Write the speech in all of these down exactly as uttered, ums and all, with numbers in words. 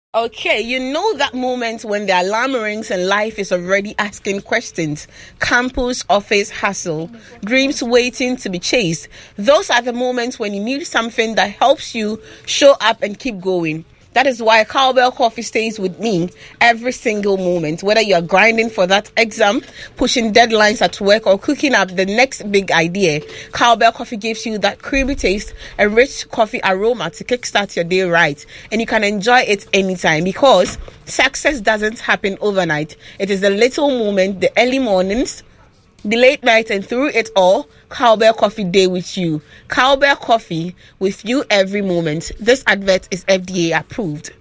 Okay, you know that moment when the alarm rings and life is already asking questions. Campus, office, hustle, dreams waiting to be chased. Those are the moments when you need something that helps you show up and keep going. That is why Cowbell Coffee stays with me every single moment. Whether you're grinding for that exam, pushing deadlines at work, or cooking up the next big idea, Cowbell Coffee gives you that creamy taste, a rich coffee aroma to kickstart your day right. And you can enjoy it anytime, because success doesn't happen overnight. It is the little moment, the early mornings, the late night, and through it all, Cowbell Coffee Day with you. Cowbell Coffee with you every moment. This advert is F D A approved.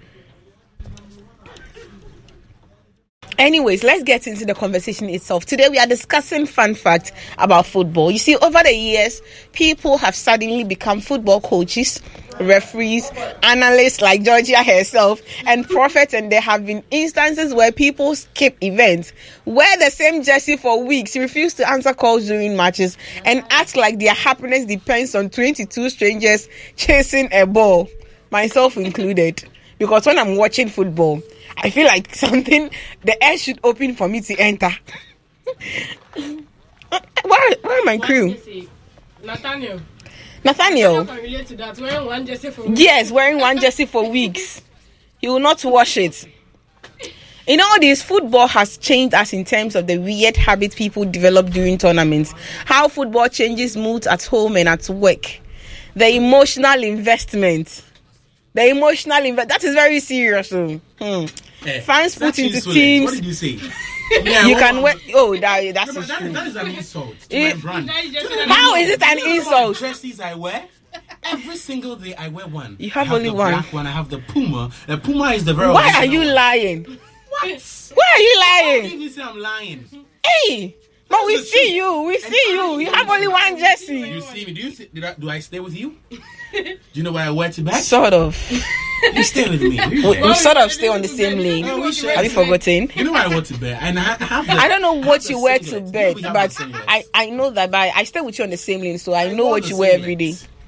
Anyways, let's get into the conversation itself. Today we are discussing fun facts about football. You see, over the years, people have suddenly become football coaches, referees, analysts like Georgia herself, and prophets, and there have been instances where people skip events, wear the same jersey for weeks, refuse to answer calls during matches, and act like their happiness depends on twenty-two strangers chasing a ball, myself included. Because when I'm watching football, I feel like something, the air should open for me to enter. where, where are my crew? Nathaniel. Nathaniel. Can relate to that. Wearing one jersey for weeks. Yes, wearing one jersey for weeks. He will not wash it. In all this, football has changed us in terms of the weird habits people develop during tournaments. How football changes moods at home and at work. The emotional investment. The emotional investment. That is very serious. So. Hmm. Hey, fans put into insolent. teams. What did you say? Yeah, you well, can wear. Oh, that, that's no, is that, true. that is an insult to It, my brand. How is it an insult? Dresses I wear every single day. I wear one. You have I have only the one. Black one. I have the Puma. The Puma is the very. Why are you original one. lying? What? Why are you Why lying? did you say I'm lying? Hey, but we the see truth. you. We see you. You have only one jersey. You see me? Do you? See, did I, do I stay with you? Do you know why I wear to bed? Sort of. You stay with me. We, we sort of stay on the same lane. No, we share Have you the same- forgotten? You know why I wear to bed? And I have. The, I don't know I what have you the wear to singlet. bed, We have but the singlet. I, I know that. But I stay with you on the same lane, so I I know wore what the you wear every singlet. day.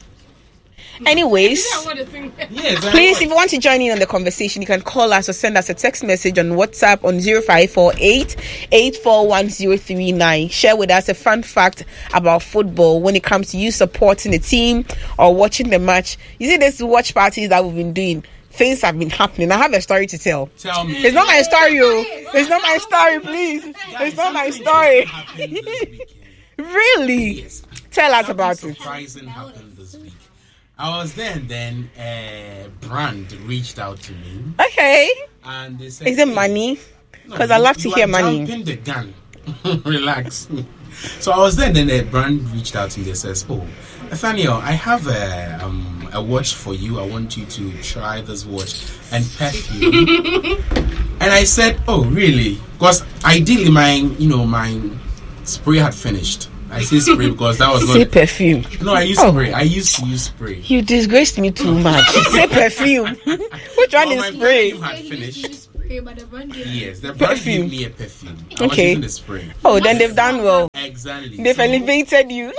Anyways. Yes, I Please, wear- if you want to join in on the conversation, you can call us or send us a text message on WhatsApp on zero five four eight, eight four one zero three nine. Share with us a fun fact about football when it comes to you supporting the team or watching the match. You see, this watch parties that we've been doing, things have been happening. I have a story to tell. Tell me. It's not my story, oh. It's not my story, please. It's not my story. Happened this weekend. Really? Yes. Tell us Something about it. surprising happened this week. I was there, and then a brand reached out to me, Okay. and they said, Is it "Hey, money? no, Because I you- love to you hear are money. Jumping the gun. Relax." So I was there, and then a brand reached out to me. They says, "Oh, Nathaniel, I have a um a watch for you. I want you to try this watch and perfume." And I said, "Oh, really?" Because ideally, my you know my spray had finished. I say spray because that was Say not. perfume. No, I use Oh. spray. I used to use spray. You disgraced me too much. Say perfume. Which one Well, is my spray? perfume had finished. Yes, the brand Perfume. gave me a perfume. I was Okay. using the spray. Oh, then they've done well. Exactly. They've So- elevated you.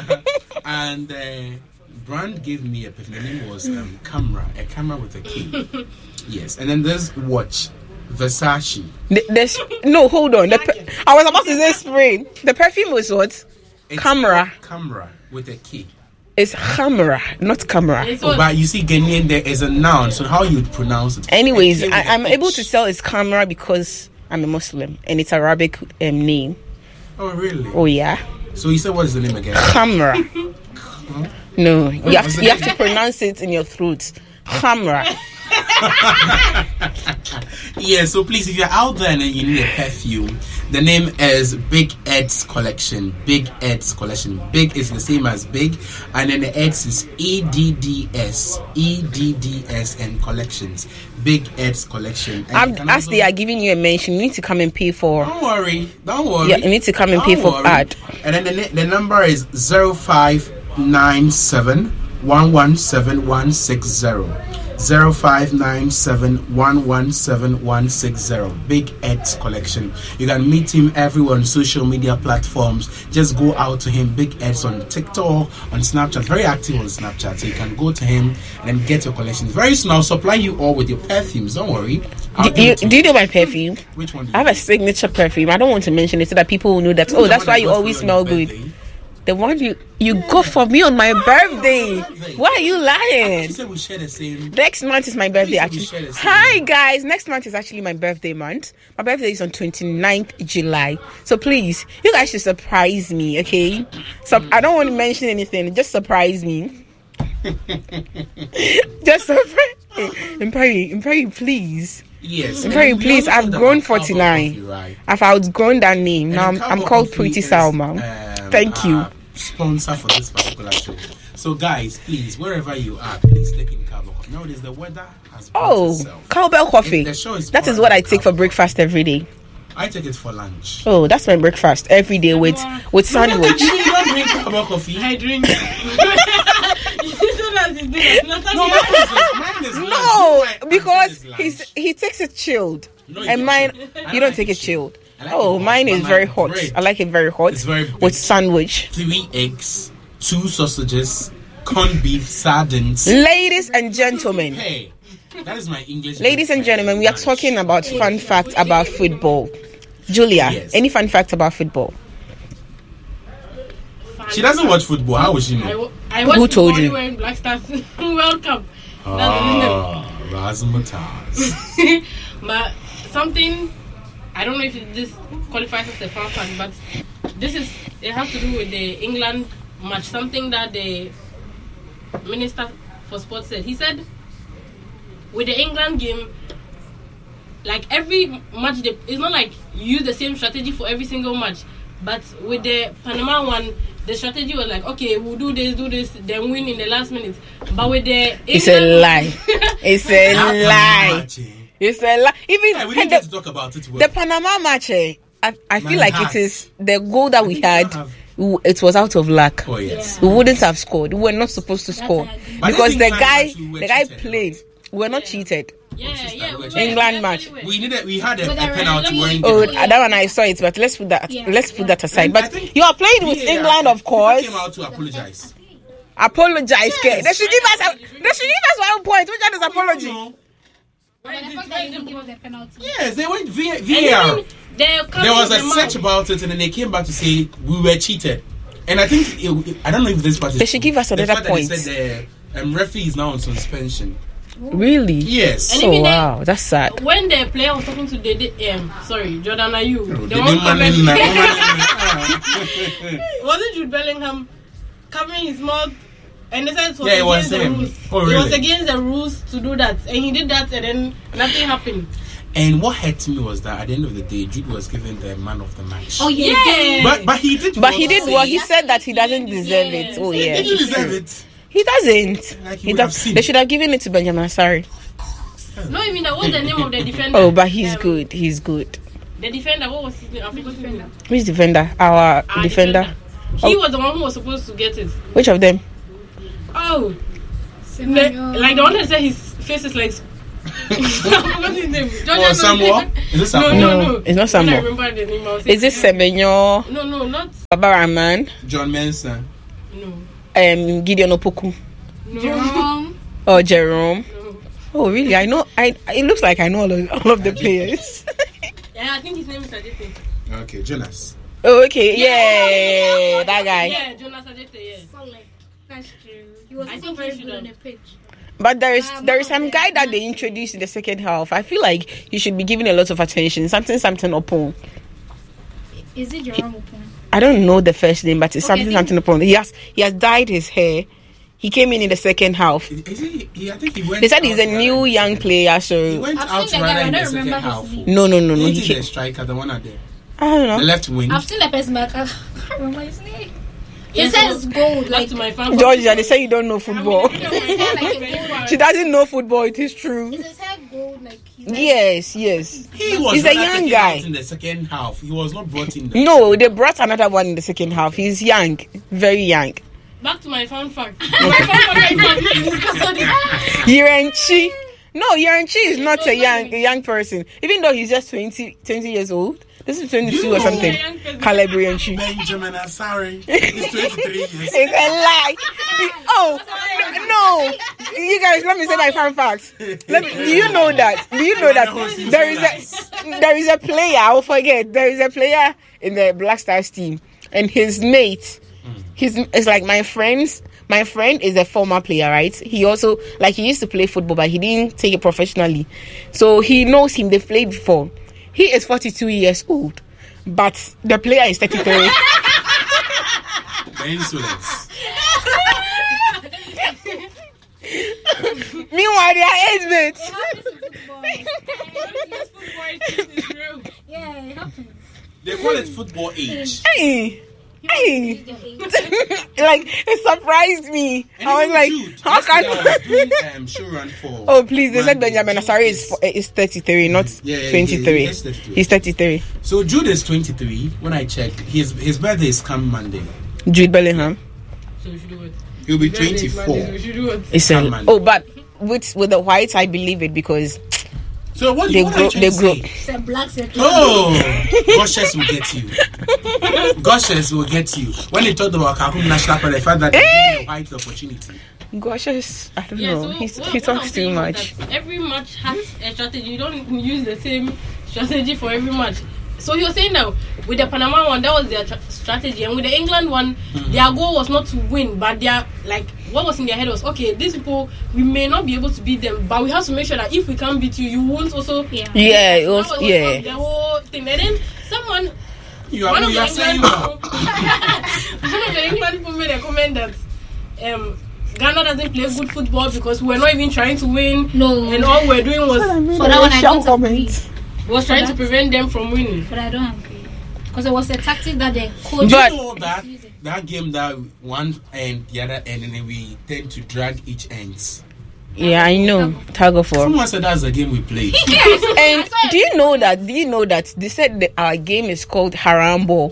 and uh, brand gave me a perfume. The name was um, Camera, a camera with a key. Yes, and then this watch, Versace. The, there's, no, hold on. The per- I was about to say spray. The perfume was what? It's Camera. Camera with a key. It's camera, not camera. Oh, but you see, Ghanaian there is a noun, so how you would pronounce it? Anyways, A key I, with a I'm able H. to tell it's camera because I'm a Muslim and it's Arabic um, name. Oh, really? Oh yeah, So you said what is the name again? camera. No, you have what's to, the you have name? to pronounce it in your throat. Camera. Yeah, so please, if you're out there and you need a perfume, the name is Big Ed's Collection. Big Ed's Collection. Big is the same as big, and then the Ed's is E D D S. E D D S and Collections. Big Ed's Collection. And I'm, you can as also- they are giving you a mention, you need to come and pay for. Don't worry, don't worry. Yeah, you need to come and pay Don't for worry. ad. And then the, na- the number is zero five nine seven one one seven one six zero. zero five nine seven one one seven one six zero. Big Ed's Collection. You can meet him everywhere on social media platforms. Just go out to him. Big Ed's on TikTok, on Snapchat. Very active on Snapchat. So you can go to him and then get your collection. Very soon I'll supply you all with your perfumes. Don't worry. Do you, do you know my perfume? Which one? Do you I have a signature perfume. I don't want to mention it so that people will know that. You Oh, know that's the why one you I got always for you on smell your good. birthday? The one you you got for me on my birthday. Why are you lying? You said we share the same. Next month is my birthday, Please, we actually. share the same. Hi, guys. Next month is actually my birthday month. My birthday is on twenty-ninth July. So please, you guys should surprise me, okay? So I don't want to mention anything. Just surprise me. Just surprise. Imperi, Imperi, please. Yes. Imperi, And we please. also I've know grown that Cowboy forty-nine. Coffee, right? I've outgrown that name. Now I'm, And I'm Cowboy called Coffee Pretty is, Salma. um, Thank you. our Sponsor for this particular show. So, guys, please, wherever you are, please take in Cowboy Coffee. Nowadays, the weather has brought Oh, itself. cowbell coffee. The show is That is powered what by I take for Cowbell. breakfast every day. I take it for lunch. Oh, that's my breakfast every day with with sandwich. You don't drink Cowboy Coffee? I drink. You don't know this thing. No, mine is, mine is lunch. No, Mine because is lunch. he's he takes it chilled, No, you and don't. mine I you don't don't like take it it chilled. I like Oh, it hot, mine but is my very hot. bread I like it very hot is very big. with sandwich. Three eggs, two sausages, corned beef, sardines. Ladies and gentlemen, Hey, that is my English. ladies and gentlemen, we are lunch. talking about fun facts about football. Julia, Yes. any fun facts about football? She doesn't watch football. How would she I, know? wa- I watched Who told football you? when Black Stars World Cup. Ah, razzmatazz. But something, I don't know if it, this qualifies as a fun fact, but this is, it has to do with the England match. Something that the Minister for Sports said. He said, with the England game, like every match, they, it's not like you use the same strategy for every single match. But with the Panama one, the strategy was like, okay, we'll do this, do this, then win in the last minute. But with the England, It's a lie. It's a How can you lie. imagine? It's a lie. Even Hey, we and didn't get to the, talk about it. Well. the Panama match, eh, I, I My feel like heart. it is the goal that we think I had. have- w- It was out of luck. Oh yes. We wouldn't have scored. We were not supposed to score I agree. But I because think the England guy, match, we were the guy cheated. played. We were not cheated. yeah, sister, yeah, we we were were, England we match. actually were. We needed. We had a, a With a penalty. red- weren't Oh, given. that one I saw it, but let's put that. Yeah. Let's put that aside. And I But think you are playing with V A R England, of course. Came out to apologize. Apologize, Yes. yes. They should give us. A, they should give us one point. Which one is apology? No. But the fact that you didn't give us the penalty. Yes, they went V And V A R. even the There was a the search match. about it, and then they came back to say we were cheated. And I think it, I don't know if this part is They should give us the another fact that they point. said the um, referee is now on suspension. Really? Yes. And Oh even they- wow, that's sad. When the player was talking to the um, sorry, Jordan Ayew, Oh, the they one didn't man in comment- there. wasn't Jude Bellingham covering his mouth, and they said it was Yeah, it was against the him. rules. Oh, It was really? against the rules to do that, and he did that, and then nothing happened. And what hurt me was that at the end of the day, Jude was given the man of the match. Oh yeah. Yeah. But but he did. But he did say- what he said that he doesn't deserve Yeah. it. Oh He yeah, didn't deserve it. he doesn't. Like you He would have does. seen. They should have given it to Benjamin Asari. No, even that. What's the name of the defender? Oh, but he's Um, good. He's good. The defender. What was his name? I forgot his name. Which defender? Our Our defender. He Oh. was the one who was supposed to get it. Which of them? Oh, the, Semenyo. like the one that said his face is like. What's his name? Oh, Samuel? Is it No, Samuel? no, No, no. it's not When I Samuel. remember the name. I was Is it Semenyo, No, no, not Baba Rahman, John Mensah. no. um, Gideon Opoku, No. Jerome. or Jerome? No. Oh really? I know. I. It looks like I know all of, all of the players. Yeah, I think his name is Ajete. Okay, Jonas. Oh okay. Yeah, that guy. Yeah, Jonas Ajete. Yeah. Solid. That's true. He was I also think very he should good on have. the pitch. But there is Um, there is some guy that they introduced in the second half. I feel like he should be given a lot of attention. Something something upon. Is it Jerome Opon? I don't know the first name, but it's Okay, something I think- something upon. He has he has dyed his hair. He came in in the second half. Is he, he, I think he went They said he's a out rather new in the young second- player, He so went I've out seen the rather guy, in I the don't second remember his half. name. no no no no. He He is came, the striker, the one out there. I don't The know. left wing. I've seen the person, but I can't remember his name. It Yes, says so- gold, Back like to my fan. Georgia, they say you don't know football. Is his hair like a gold? She doesn't know football. It is true. Is his hair gold? Like he's like, Yes, yes. He was He's a rather young taken guy. out in the second half. He was not brought in. The No, they brought another one in the second half. He's young, very young. back to my fun fact. My fun fact is discuss on this. Yerenchi. No, Yerenchi is not a young a young person. Even though he's just twenty, twenty years old. This is twenty-two You or something. know- Caleb Yerenchi. Benjamin Asari. He's twenty-three years. It's a lie. Oh, no. You guys, let me say my fun facts. Let me, do you know that? Do you know that there is a there is a player, I'll forget. There is a player in the Black Stars team, and his mate, his is like my friend's. My friend is a former player, right? He also, like, he used to play football, but he didn't take it professionally. So he knows him. They've played before. He is forty-two years old, but the player is thirty-three. The insolence. Meanwhile, they are age mates. This football is real. Yeah, it happens. They call it football age. Hey, hey. Like, it surprised me. And I was even like, Jude, how can... yesterday I was doing um, show run for. Oh, please, they said Monday. Benjamin Jude Asari is, fo- is thirty-three, not Yeah, yeah, twenty-three. he- he's thirty-three. He's thirty-three. So Jude is twenty-three. When I checked, his his birthday is come Monday. Jude Bellingham. So we should do it. He'll be Birthday is Monday, so twenty-four. we should do it. It's Come a, on. oh, but with with the whites, I believe it because So what, they what are grow. you trying They to grow. say? It's a black circle. Oh, Goshes will get you. Goshes will get you. When they talked about Kakum National Park, the fact that they give you a white opportunity. Gosh, it's- I don't Yeah, know. so He's, what- he what I'm talks too saying is much. that every match has a strategy. You don't use the same strategy for every match. So he was saying now with the Panama one, that was their tra- strategy, and with the England one, Mm-hmm. their goal was not to win, but their like what was in their head was okay. These people, we may not be able to beat them, but we have to make sure that if we can't beat you, you won't also. Yeah. Yeah, it That was. was Yeah. the whole thing. And then someone, You one are, of you the are saying England now. people, one of the England people made a comment that um, Ghana doesn't play good football because we're not even trying to win. No. And all we're doing was For that one, I don't agree. was trying to prevent them from winning. But I don't agree. Because it was a tactic that the coach... Do But- you know that that game that one end the other end and then we tend to drag each ends? Yeah, I know. Tag of war. Someone said that's the game we played. And do you know that? Do you know that they said that our game is called Harambo?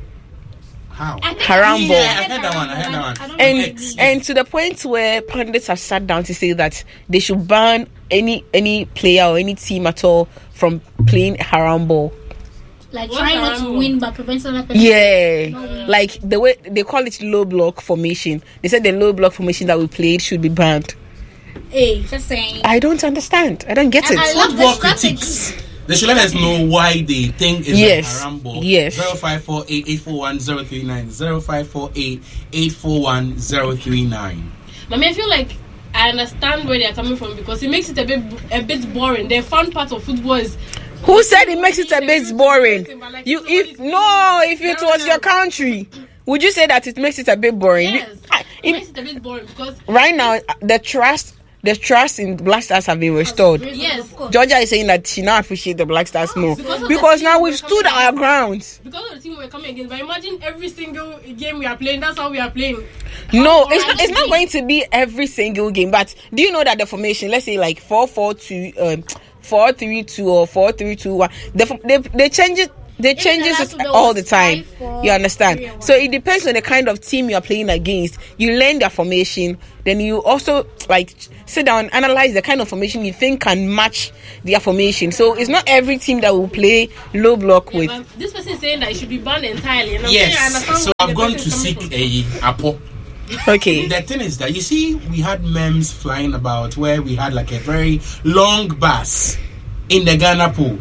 How? Harambo. Yeah, I heard that one. I heard that one. I don't And X. and to the point where pundits have sat down to say that they should ban any any player or any team at all from playing Harambo. Like What's trying not to Harambo? win but preventing other person. Yeah, like the way they call it low block formation. They said the low block formation that we played should be banned. Hey, just saying. I don't understand. I don't get And I it. love the Football strategy. critics. They should let us know why they think it's Yes. a Harambo. Yes. zero five four eight eight four one zero three nine zero five four eight eight four one zero three nine. I mean, I feel like I understand where they're coming from because it makes it a bit a bit boring. The fun part of football is Who said it makes it a bit boring? You, if no, if it was your country, would you say that it makes it a bit boring? You- yes, ah, it it- makes it a bit boring because right now, the trust, the trust in Black Stars have been restored. Yes. Of course. Georgia is saying that she now appreciates the Black Stars more because of because the now team we've we're stood coming our against. ground. because of the team we're coming against. But imagine every single game we are playing. That's how we are playing. No, How it's boring it's it not is. going to be every single game. But do you know that the formation, let's say like four four two, um, four three two or four three two one, the f- they they change it. They Even changes the it last one all was the time. five, four, You understand? three, and So one. it depends on the kind of team you are playing against. You learn their formation, then you also like sit down, analyze the kind of formation you think can match their formation. So it's not every team that will play low block with. But this person is saying that it should be banned entirely. And I'm saying I Yes. understand So where I've the gone person to is seek coming from. a apo. Okay. The thing is that you see, we had memes flying about where we had like a very long bus in the Ghana pool.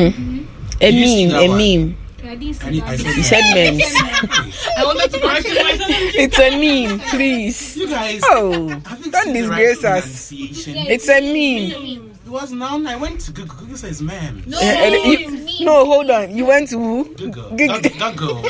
A You see meme, that a one? meme. I didn't see I, need, that. I said, You said memes. I wanted to correct myself. It's a meme, please. you guys. Oh, haven't don't seen the disgrace right us. pronunciation. Yeah, It's a meme. It was now. I went to Google. Google says memes. No, Uh, uh, you- it's no, hold on. You went to who? Google. Google. Google.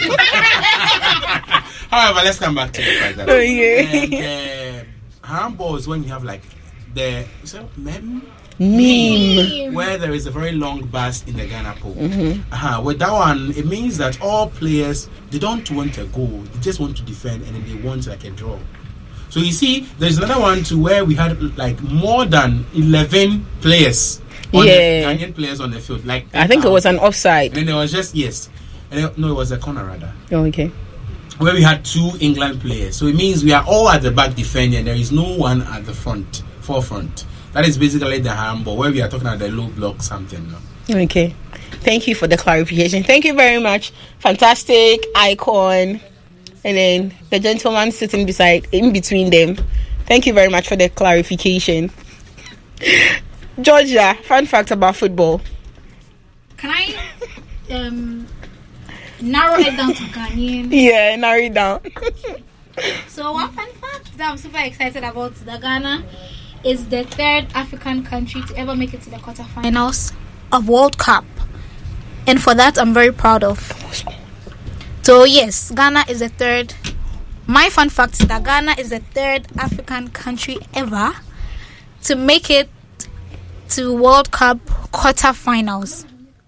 However, let's come back to it like that. Oh, yeah. And, uh, handball is when you have like the is that meme Meme. where there is a very long burst in the Ghana pool. Mm-hmm. Uh-huh. With that one, it means that all players, they don't want a goal, they just want to defend, and then they want like a draw. So you see, there's another one to where we had like more than eleven players, on Yeah. the Ghanaian players on the field. Like I think it was an and offside. then there was just yes, and then, no, it was a corner rather. Oh, okay. where we had two England players. So it means we are all at the back defending. There is no one at the front, forefront. That is basically the handball, where we are talking about the low block something. No? Okay. Thank you for the clarification. Thank you very much. Fantastic icon. And then the gentleman sitting beside, in between them. Thank you very much for the clarification. Georgia, fun fact about football. Can I um, narrow it down to Ghanaian? Yeah, narrow it down. So one fun fact that I'm super excited about, the Ghana is the third African country to ever make it to the quarterfinals of World Cup. And for that, I'm very proud of. So yes, Ghana is the third. My fun fact is that Ghana is the third African country ever to make it to World Cup quarterfinals.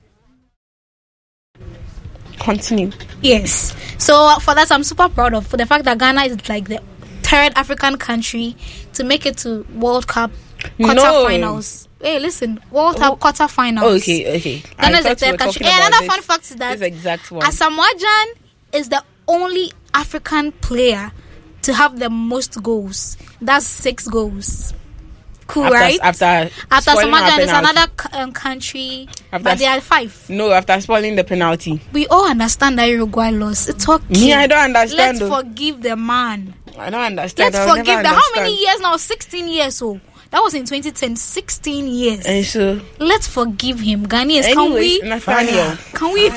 Continue. Yes. So uh, for that, I'm super proud of for the fact that Ghana is like the third African country to make it to World Cup quarterfinals. No. Hey, listen, World Cup oh. quarterfinals. Okay, okay. Ghana is the third country. And another fun fact is that this exact one. Asamoah Gyan is the only African player to have the most goals. That's six goals. Cool, after, right? After after Asamoah Gyan is another um, country, after but there are five. No, after spoiling the penalty. We all understand that Uruguay lost. It's okay. Me, I don't understand. Let's though. forgive the man. I don't understand. Let's forgive them. How many years now? sixteen years old. That was in twenty ten. sixteen years. And so, let's forgive him. Ghanaians, anyways, can we? Nathaniel. Can we?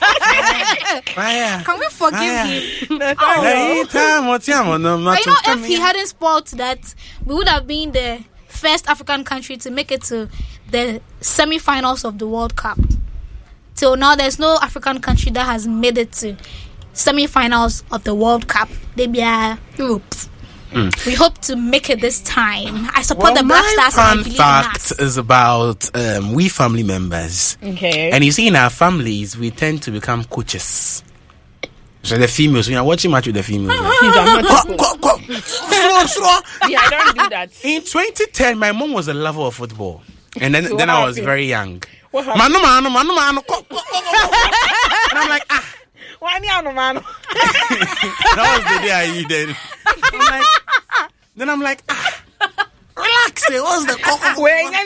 Fire. Can we forgive Fire. him? Oh. But you know, if he hadn't spoiled that, we would have been the first African country to make it to the semi-finals of the World Cup. Till now, there's no African country that has made it to semi-finals of the World Cup. They be uh, Europe. Mm. We hope to make it this time. I support well, the Black Stars. My and I fun fact is about um, we family members. Okay. And you see, in our families, we tend to become coaches. So the females, when you're watching match with the females, go, go, go. slow, slow. Yeah, I don't do that. In twenty ten, my mom was a lover of football, and then so then I was happened? very young. What happened? Manu, manu, manu, manu, go, go, go, go. And I'm like, ah. Why no man? That was the day I eat then. I'm like, then I'm like, ah, relax. Eh, what's the cocoa?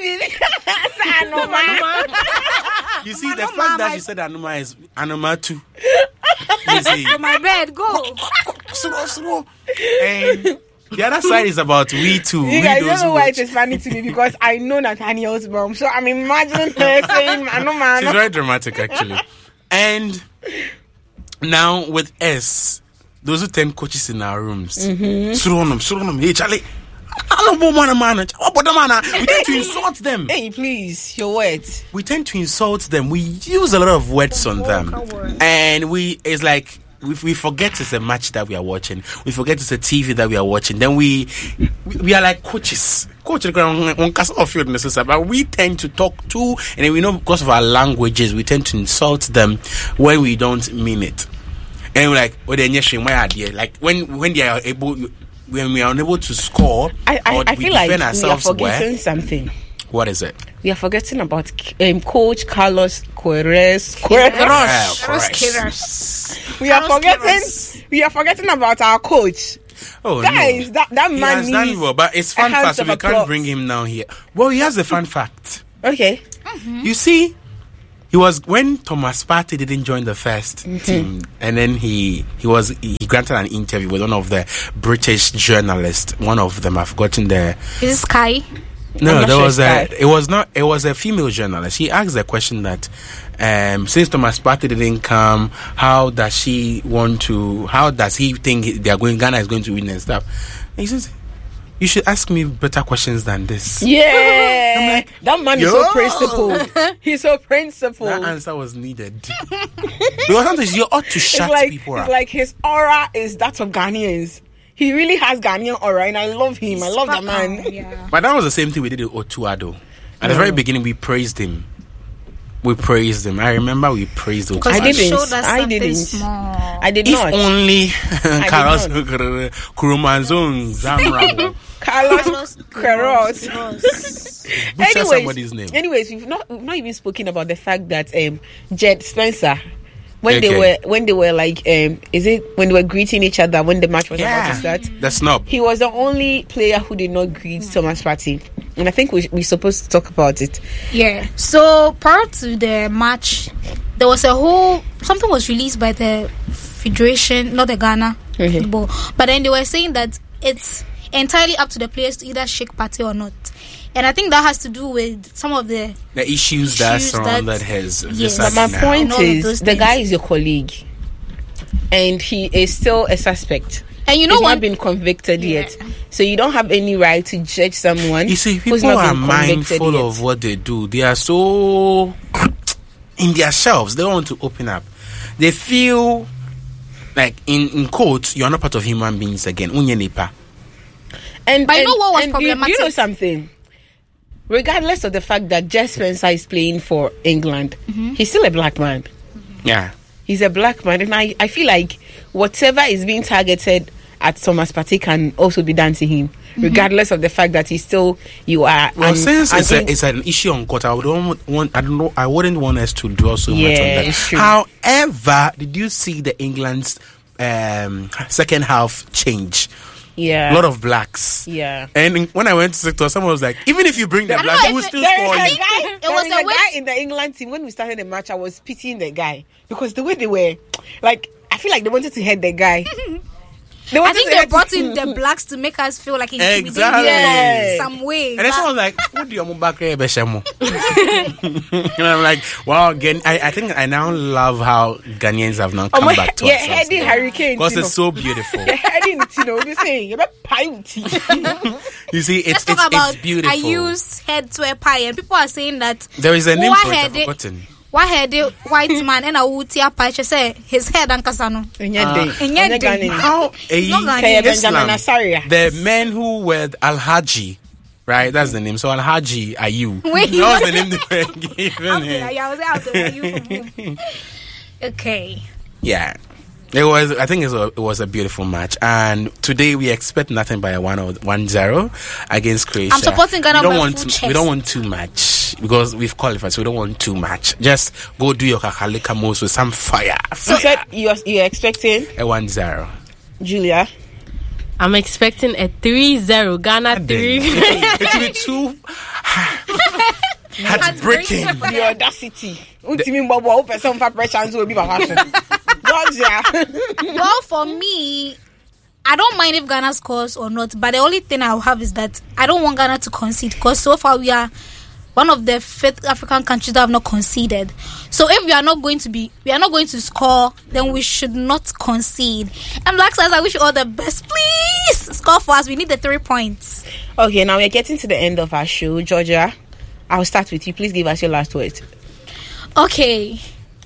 You see, the fact that you said Anuma is Anuma too. You see, to my bed, go. Slow, slow. And the other side is about we too. You we guys those don't know who why watch. it is funny to me because I know Nathaniel's mom, so I'm imagining her saying Anuma. She's very dramatic, actually. And now with us, those are ten coaches in our rooms. Suronum, Suronum, hey Charlie. We tend to insult them. Hey, please, your words. We tend to insult them. We use a lot of words on them. And we, it's like, we, we forget it's a match that we are watching. We forget it's a T V that we are watching. Then we, we, we are like coaches. Coach, but we tend to talk too, and then we know because of our languages, we tend to insult them when we don't mean it. And we're like, oh, they're like when when they are able, when we are unable to score, I, I, or I we feel like defend we are ourselves forgetting where, something. What is it? We are forgetting about um, Coach Carlos Queiroz. Queiroz. We are forgetting. We are forgetting about our coach. Oh, guys, no. that that he man has needs done well, but it's fun fact, so we applause. can't bring him down here. Well, he has a fun fact. Okay. Mm-hmm. You see, he was when Thomas Partey didn't join the first mm-hmm. team, and then he he was he granted an interview with one of the British journalists. One of them, I've forgotten the. Is it Sky? No, there was a. It was not. It was a female journalist. She asked the question that, um, since Thomas Partey didn't come, how does she want to? How does he think they are going? Ghana is going to win and stuff. And he says, "You should ask me better questions than this." Yeah, I'm like, that man Yo! is so principled. He's so principled. That answer was needed. Because sometimes you ought to shut it's like, people it's up. like his aura is that of Ghanaians. He really has Ghanaian aura, and I love him. I love that man. Yeah. But that was the same thing we did with Otuado. At the very beginning, we praised him. We praised him. I remember we praised him. I didn't. Showed us I didn't. Small. I did If not. only Carlos not. Kurumanzon Zamramo Carlos Queiroz. butchered somebody's name. Anyways, we've not we've not even spoken about the fact that um, Jed Spencer when Okay. they were when they were like um is it when they were greeting each other when the match was about to start. The snob. He was the only player who did not greet Thomas Partey, and I think we we're supposed to talk about it. Yeah. So prior to the match, there was a whole something was released by the federation, not the Ghana Mhm. football, but then they were saying that it's entirely up to the players to either shake Partey or not. And I think that has to do with some of the The issues that Issues surrounded that- his Yes. visa But my now. point And all of is, those the things. guy is your colleague, and he is still a suspect. and you know He's what not been convicted Yeah. yet, so you don't have any right to judge someone. You see, who's people not are been convicted mindful yet. of what they do. They are so in their shelves. They don't want to open up. They feel like, in, in quotes, you are not part of human beings again. Unye nipa. And But you and- know what was and you- problematic? You know something. Regardless of the fact that Jess Spencer is playing for England, Mm-hmm. he's still a black man. Yeah. He's a black man, and I, I feel like whatever is being targeted at Thomas Partey can also be done to him, Mm-hmm. regardless of the fact that he's still you are. Well, an- since an it's, a, Eng- it's an issue on court, I would don't want. I don't know. I wouldn't want us to dwell so much on Yeah, that. it's true. However, did you see the England's um, second half change? yeah, A lot of blacks. yeah. And in- when I went to sector, someone was like, even if you bring the I don't blacks, know we will if still it- there score is you. a guy- It It was was a a way- guy in the England team when we started the match. I was pitying the guy because the way they were, like, I feel like they wanted to hit the guy. They I wanted think to they hit brought him. in the blacks to make us feel like intimidated Exactly. Yes. some way. And then But- someone was like, what do you want back here, Beshamo? And I'm like, wow, again, I, I think I now love how Ghanaians have now Oh come my, back to yeah, ourselves. heading hurricane. Because you it's know. so beautiful. The heading, you know, you say you're a pirate. You see, it's, Let's talk it's, about it's beautiful. I use head to a pie, and people are saying that There is a name why for it, I've had it- forgotten. why had the white man and a wuti a pie say his head and kasano. Enye day. Enye Enye day. Ghanaian. How a not Ghanaian. Kaya Islam, Benjamin Asaria. the men who were Al-Haji, right? That's the name. So Al-Haji are you. Wait. That was the name they were given Okay, him. yeah, I was out there. You from home. Okay. Yeah. It was. I think it was, a, it was a beautiful match, and today we expect nothing by a one or one zero against Croatia. I'm supporting Ghana We don't by want full to, chest. we don't want too much because we've qualified, so we don't want too much. Just go do your kakalika moves with some fire. You said you're, you're expecting, A one zero. Julia. I'm expecting a three zero Ghana three. It will be too heartbreaking. The audacity. Untimi mbobo o person for pressure and so be baba so. Georgia. Well, for me, I don't mind if Ghana scores or not, but the only thing I'll have is that I don't want Ghana to concede because so far we are one of the fifth African countries that have not conceded. So if we are not going to be, we are not going to score, then we should not concede. And Black Stars, I wish you all the best. Please score for us. We need the three points. Okay, now we're getting to the end of our show. Georgia, I'll start with you. Please give us your last words. Okay,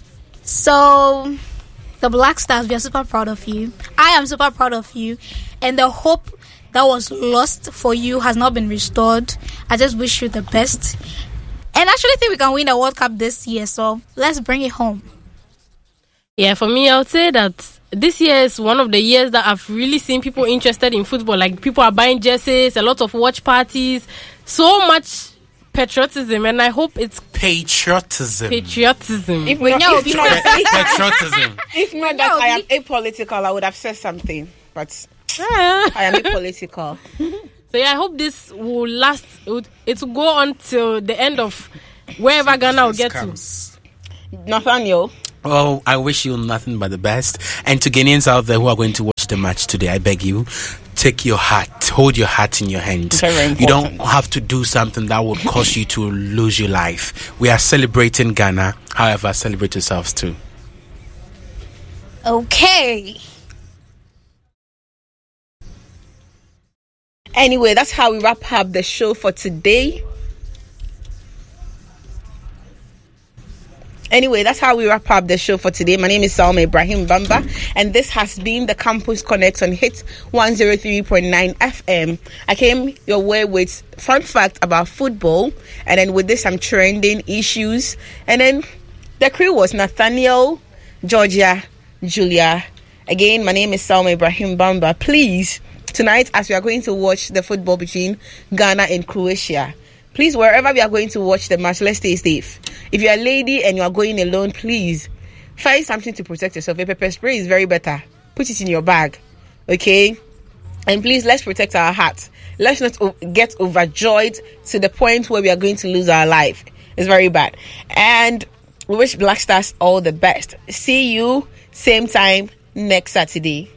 so the Black Stars, we are super proud of you. I am super proud of you, and the hope that was lost for you has not been restored. I just wish you the best, and I actually think we can win the World Cup this year. So let's bring it home. Yeah, for me, I would say that this year is one of the years that I've really seen people interested in football. Like, people are buying jerseys, a lot of watch parties, so much patriotism, and I hope it's Patriotism. patriotism. If not, know, if not, Patriotism. if not that I am apolitical, I would have said something. But Ah. I am apolitical. So yeah, I hope this will last. It will, it will go on till the end of wherever Ghana will get to. Nathaniel. Oh, I wish you nothing but the best. And to Ghanaians out there who are going to watch the match today, I beg you, take your heart, hold your heart in your hand. Very You don't important. have to do something that would cause you to lose your life. We are celebrating Ghana. However, celebrate yourselves too. Okay. Anyway, that's how we wrap up the show for today. Anyway, that's how we wrap up the show for today. My name is Salma Ibrahim Bamba, and this has been the Campus Connect on Hit one oh three point nine F M. I came your way with fun fact about football, and then with this, some trending issues. And then the crew was Nathaniel, Georgia, Julia. Again, my name is Salma Ibrahim Bamba. Please, tonight, as we are going to watch the football between Ghana and Croatia, please, wherever we are going to watch the match, let's stay safe. If you're a lady and you are going alone, please Find something to protect yourself. A pepper spray is very better. Put it in your bag. Okay? And please, let's protect our hearts. Let's not o- get overjoyed to the point where we are going to lose our life. It's very bad. And we wish Black Stars all the best. See you same time next Saturday.